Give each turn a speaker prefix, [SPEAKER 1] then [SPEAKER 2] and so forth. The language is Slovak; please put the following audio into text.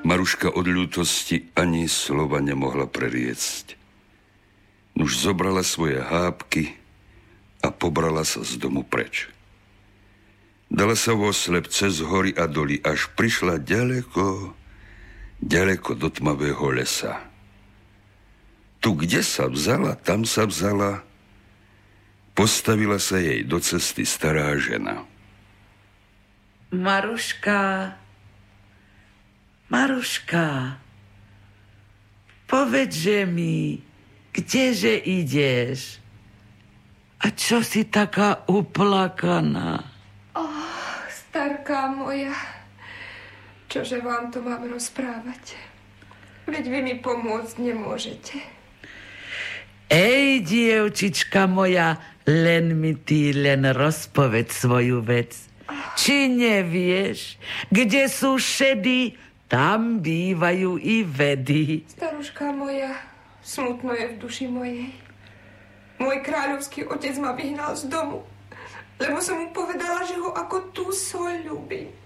[SPEAKER 1] Maruška od ľútosti ani slova nemohla preriecť. Nuž zobrala svoje hápky a pobrala sa z domu preč. Dala sa vo slep cez hory a doly, až prišla ďaleko, ďaleko do tmavého lesa. Tu, kde sa vzala, tam sa vzala, postavila sa jej do cesty stará žena.
[SPEAKER 2] Maruška, povedže mi, kdeže ideš? A čo si taká uplakaná?
[SPEAKER 3] Starka moja, čože vám to mám rozprávať? Veď vy mi pomôcť nemôžete.
[SPEAKER 2] Ej, dievčička moja, len rozpoveď svoju vec. Či nevieš, kde sú šedy, tam bývajú i vedy.
[SPEAKER 3] Staruška moja, smutno je v duši mojej. Môj kráľovský otec ma vyhnal z domu, lebo som mu povedala, že ho ako tú soľ ľúbim.